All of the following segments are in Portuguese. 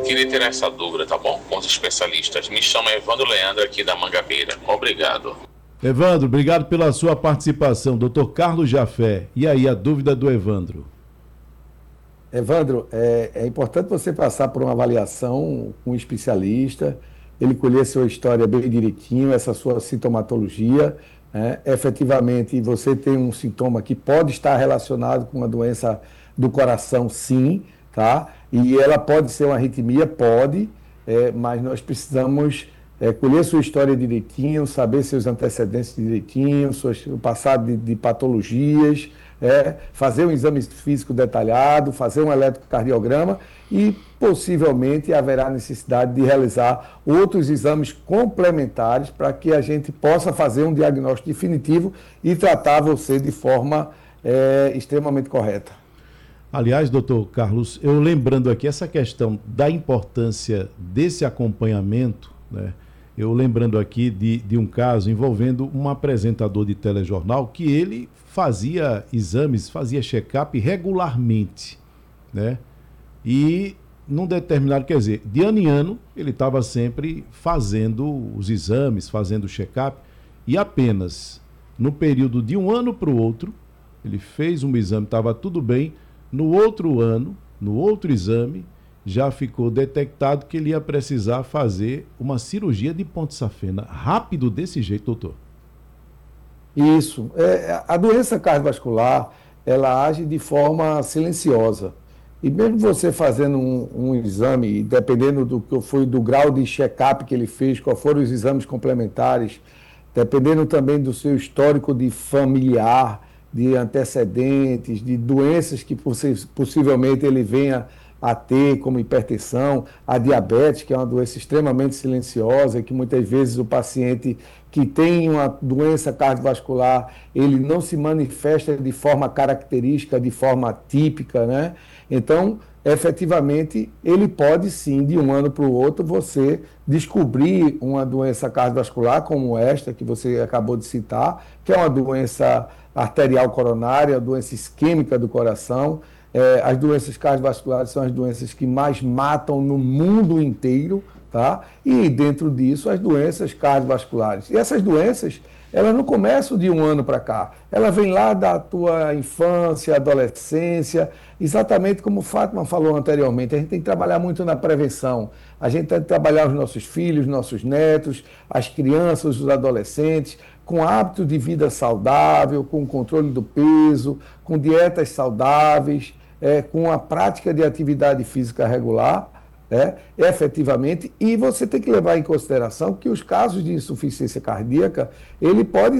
Queria ter essa dúvida, tá bom? Com os especialistas. Me chamo Evandro Leandro aqui da Mangabeira. Obrigado. Evandro, obrigado pela sua participação. Doutor Carlos Jafé, e aí a dúvida do Evandro? Evandro, é importante você passar por uma avaliação com um especialista, ele colher sua história bem direitinho, essa sua sintomatologia, né? Efetivamente, você tem um sintoma que pode estar relacionado com uma doença do coração, sim, tá? E ela pode ser uma arritmia, pode, mas nós precisamos colher sua história direitinho, saber seus antecedentes direitinho, o passado de patologias, fazer um exame físico detalhado, fazer um eletrocardiograma e possivelmente haverá necessidade de realizar outros exames complementares para que a gente possa fazer um diagnóstico definitivo e tratar você de forma extremamente correta. Aliás, doutor Carlos, eu lembrando aqui essa questão da importância desse acompanhamento, né? Eu lembrando aqui de um caso envolvendo um apresentador de telejornal que ele fazia exames, fazia check-up regularmente, né? E num determinado, quer dizer, de ano em ano, ele estava sempre fazendo os exames, fazendo o check-up, e apenas no período de um ano para o outro, ele fez um exame, estava tudo bem, no outro ano, no outro exame, já ficou detectado que ele ia precisar fazer uma cirurgia de ponte safena. Rápido desse jeito, doutor? Isso. A doença cardiovascular, ela age de forma silenciosa. E mesmo você fazendo um exame, dependendo do que foi do grau de check-up que ele fez, quais foram os exames complementares, dependendo também do seu histórico de familiar, de antecedentes, de doenças que possivelmente ele venha a ter, como hipertensão, a diabetes, que é uma doença extremamente silenciosa, que muitas vezes o paciente que tem uma doença cardiovascular, ele não se manifesta de forma característica, de forma típica, né? Então, efetivamente, ele pode sim, de um ano para o outro, você descobrir uma doença cardiovascular como esta que você acabou de citar, que é uma doença arterial coronária, doença isquêmica do coração. As doenças cardiovasculares são as doenças que mais matam no mundo inteiro, tá? E dentro disso, as doenças cardiovasculares. E essas doenças, elas não começam de um ano para cá. Ela vem lá da tua infância, adolescência, exatamente como Fátima falou anteriormente. A gente tem que trabalhar muito na prevenção. A gente tem que trabalhar os nossos filhos, nossos netos, as crianças, os adolescentes, com hábito de vida saudável, com controle do peso, com dietas saudáveis, com a prática de atividade física regular, efetivamente, e você tem que levar em consideração que os casos de insuficiência cardíaca, ele pode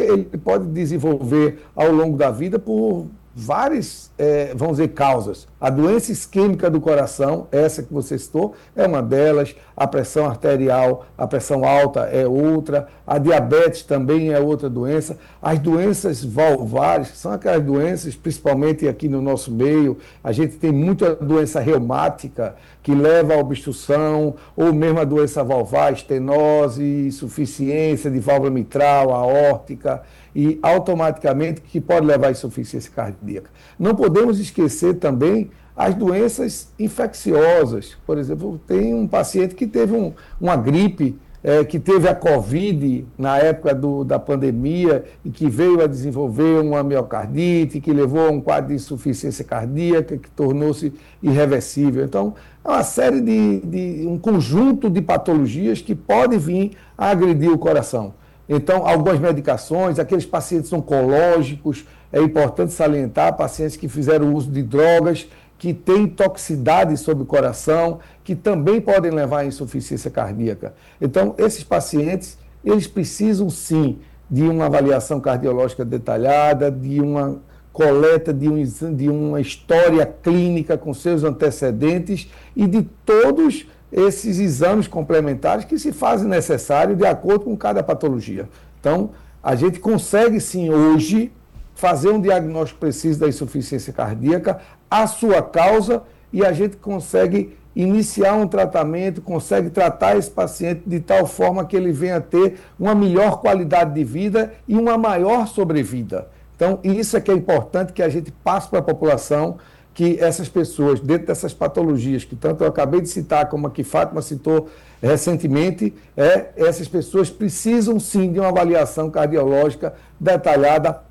desenvolver ao longo da vida por várias, vamos dizer, causas. A doença isquêmica do coração, essa que você citou, é uma delas, a pressão arterial, a pressão alta é outra, a diabetes também é outra doença, as doenças valvares, que são aquelas doenças, principalmente aqui no nosso meio, a gente tem muita doença reumática, que leva à obstrução, ou mesmo a doença valvar, estenose, insuficiência de válvula mitral, aórtica, e automaticamente que pode levar à insuficiência cardíaca. Não podemos esquecer também as doenças infecciosas. Por exemplo, tem um paciente que teve uma gripe, que teve a Covid na época da pandemia e que veio a desenvolver uma miocardite, que levou a um quadro de insuficiência cardíaca, que tornou-se irreversível. Então, é uma série um conjunto de patologias que pode vir a agredir o coração. Então, algumas medicações, aqueles pacientes oncológicos, é importante salientar, pacientes que fizeram uso de drogas, que têm toxicidade sobre o coração, que também podem levar à insuficiência cardíaca. Então, esses pacientes, eles precisam sim de uma avaliação cardiológica detalhada, de uma coleta de uma história clínica com seus antecedentes e de todos esses exames complementares que se fazem necessários de acordo com cada patologia. Então, a gente consegue sim hoje fazer um diagnóstico preciso da insuficiência cardíaca, a sua causa, e a gente consegue iniciar um tratamento, consegue tratar esse paciente de tal forma que ele venha a ter uma melhor qualidade de vida e uma maior sobrevida. Então, isso é que é importante que a gente passe para a população, que essas pessoas, dentro dessas patologias, que tanto eu acabei de citar, como a que Fátima citou recentemente, essas pessoas precisam sim de uma avaliação cardiológica detalhada